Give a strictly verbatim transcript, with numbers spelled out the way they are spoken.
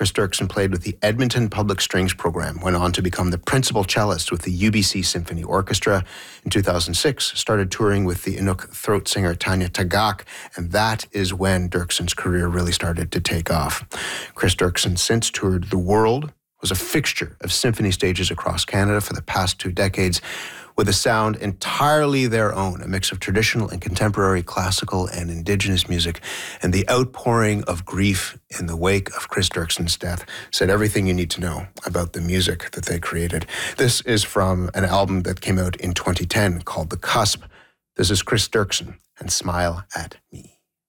Chris Dirksen played with the Edmonton Public Strings Program, went on to become the principal cellist with the U B C Symphony Orchestra. In two thousand six, started touring with the Inuk throat singer Tanya Tagaq, and that is when Dirksen's career really started to take off. Chris Dirksen since toured the world, was a fixture of symphony stages across Canada for the past two decades, with a sound entirely their own, a mix of traditional and contemporary classical and indigenous music. And the outpouring of grief in the wake of Chris Dirksen's death said everything you need to know about the music that they created. This is from an album that came out in twenty ten called The Cusp. This is Chris Dirksen and Smile at Me.